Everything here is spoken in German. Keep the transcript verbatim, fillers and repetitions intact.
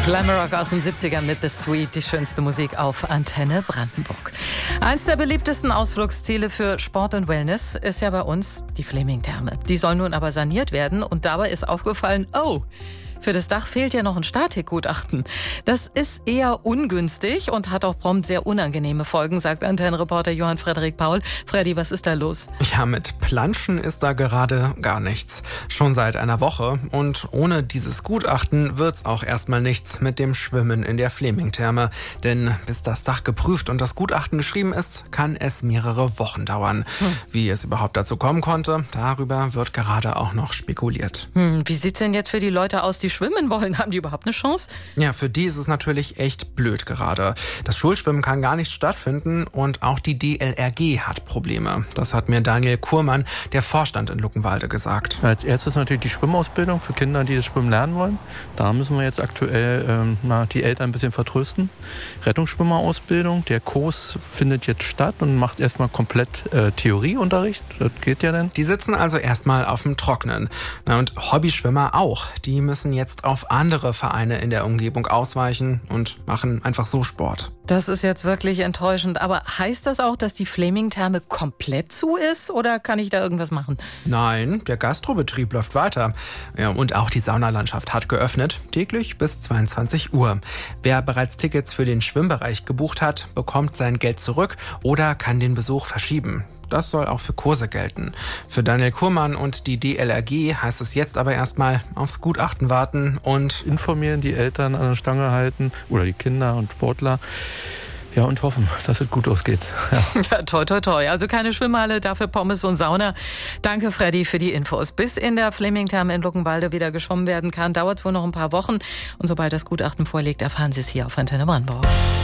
Glamrock aus den siebzigern mit The Sweet, die schönste Musik auf Antenne Brandenburg. Eins der beliebtesten Ausflugsziele für Sport und Wellness ist ja bei uns die Fleming-Therme. Die soll nun aber saniert werden und dabei ist aufgefallen, oh, für das Dach fehlt ja noch ein Statikgutachten. Das ist eher ungünstig und hat auch prompt sehr unangenehme Folgen, sagt Antennenreporter Johann Frederik Paul. Freddy, was ist da los? Ja, mit Planschen ist da gerade gar nichts. Schon seit einer Woche. Und ohne dieses Gutachten wird's auch erstmal nichts mit dem Schwimmen in der Fleming-Therme. Denn bis das Dach geprüft und das Gutachten geschrieben ist, kann es mehrere Wochen dauern. Hm. Wie es überhaupt dazu kommen konnte, darüber wird gerade auch noch spekuliert. Hm, wie sieht's denn jetzt für die Leute aus, die schwimmen wollen? Haben die überhaupt eine Chance? Ja, für die ist es natürlich echt blöd gerade. Das Schulschwimmen kann gar nicht stattfinden und auch die D L R G hat Probleme. Das hat mir Daniel Kurmann, der Vorstand in Luckenwalde, gesagt. Als erstes natürlich die Schwimmausbildung für Kinder, die das Schwimmen lernen wollen. Da müssen wir jetzt aktuell ähm, na, die Eltern ein bisschen vertrösten. Rettungsschwimmerausbildung, der Kurs findet jetzt statt und macht erstmal komplett äh, Theorieunterricht. Das geht ja dann. Die sitzen also erstmal auf dem Trocknen. Na, und Hobbyschwimmer auch. Die müssen jetzt auf andere Vereine in der Umgebung ausweichen und machen einfach so Sport. Das ist jetzt wirklich enttäuschend. Aber heißt das auch, dass die Fleming-Therme komplett zu ist? Oder kann ich da irgendwas machen? Nein, der Gastrobetrieb läuft weiter. Ja, und auch die Saunalandschaft hat geöffnet, täglich bis zweiundzwanzig Uhr. Wer bereits Tickets für den Schwimmbereich gebucht hat, bekommt sein Geld zurück oder kann den Besuch verschieben. Das soll auch für Kurse gelten. Für Daniel Kurmann und die D L R G heißt es jetzt aber erstmal aufs Gutachten warten und informieren, die Eltern an der Stange halten oder die Kinder und Sportler. Ja, und hoffen, dass es gut ausgeht. Ja. Ja, toi, toi, toi. Also keine Schwimmhalle, dafür Pommes und Sauna. Danke, Freddy, für die Infos. Bis in der Fleming-Therme in Luckenwalde wieder geschwommen werden kann, dauert es wohl noch ein paar Wochen. Und sobald das Gutachten vorliegt, erfahren Sie es hier auf Antenne Brandenburg.